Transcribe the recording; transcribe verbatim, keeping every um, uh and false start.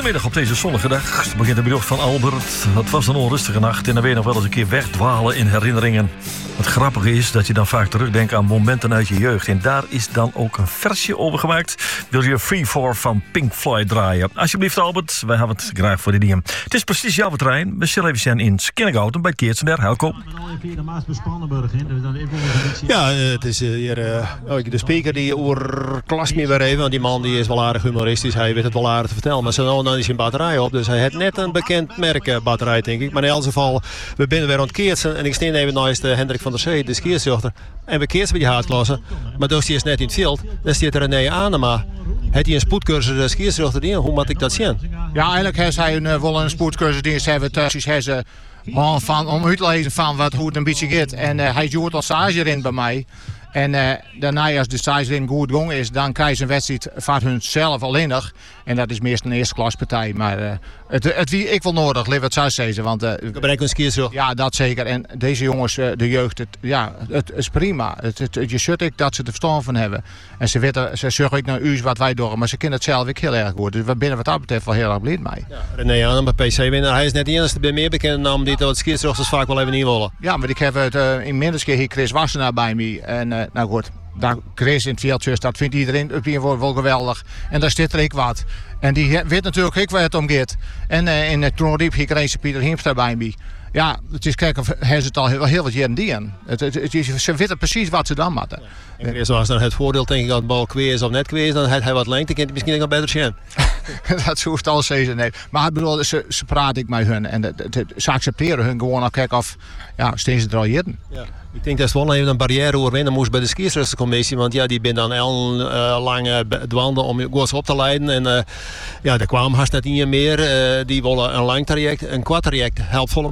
Goedemiddag op deze zonnige dag. Het begint de middag van Albert. Het was een onrustige nacht en dan weer nog wel eens een keer wegdwalen in herinneringen. Het grappige is dat je dan vaak terugdenkt aan momenten uit je jeugd. En daar is dan ook een versje over gemaakt. Wil je Free For van Pink Floyd draaien? Alsjeblieft Albert, wij hebben het graag voor de dingen. Het is precies jouw terrein. We zullen even zijn in Skinnegouten bij Keertsen. Helco. Ja, het is hier uh, de speaker die over klas meer weer even. Want die man die is wel aardig humoristisch. Hij weet het wel aardig te vertellen. Maar zo dan is zijn batterij op. Dus hij heeft net een bekend merk uh, batterij, denk ik. Maar in elk geval, we binnen weer aan het Keertsen. En ik steen even naast uh, Hendrik van der Zee, de skierzochter. En we Keertsen bij die haatklasse. Maar dus die is net in het veld. Dan staat er René Anema. Heeft hij een spoedcursus uh, skierzochter in? Hoe moet ik dat zien? Ja, eigenlijk heeft hij een, uh, wel een spoedcursus dienst. Hebben thuis heeft ze om, van, om uit te lezen van wat, hoe het een beetje gaat. En uh, hij doet al stage erin bij mij. En uh, daarna, als de stage erin goed gang is, dan krijg je een wedstrijd van hunzelf alleen nog. En dat is meestal een eerste klaspartij. Maar uh, het, het wie ik wel nodig, lief het zou zeggen. Want uh, ik bereik een skierzocht. Ja, dat zeker. En deze jongens, uh, de jeugd, het, ja, het is prima. Het, het, het, je ziet ik dat ze er verstand van hebben. En ze weten, ze zorgen ook naar u wat wij doen. Maar ze kunnen het zelf ook heel erg goed. Dus we binnen wat dat betreft wel heel erg blij mee. Ja, René Anema, P C-winnaar. Hij is net de enige bij meer bekende naam die dat skierzochters vaak wel even niet willen. Ja, maar ik heb het uh, in Minderske hier Chris Wassenaar bij me. En uh, nou goed. Daar Chris in het veldje, dat vindt iedereen op die wel geweldig. En daar zit er ik wat. En die weet natuurlijk ook waar het om gaat. En uh, in het Troonriep hier kreeg ze Pieter Hiemstra bij me. Ja, het is kijken of hij het al heel, heel wat jaren die aan. Het, het, het is, ze weten precies wat ze dan moeten. Ja. En Chris was dan het voordeel, denk ik, dat de bal kwees of net kwees, dan heeft hij wat lengte, kan hij misschien nog beter zien. Dat hoeft al zeggen, nee. Maar ik bedoel, ze, ze praten ik met hun en de, de, de, ze accepteren hun gewoon al kijken of ja, steeds ze er al jitten. Ja. Ik denk dat is wel even een barrière overwinnen moest bij de skiersrechtscommissie, want ja, die ben dan heel uh, lang uh, dwanden om goeds op te leiden. En uh, ja, er kwam haast net niet meer. Uh, die willen een lang traject, een kwart traject helpt vol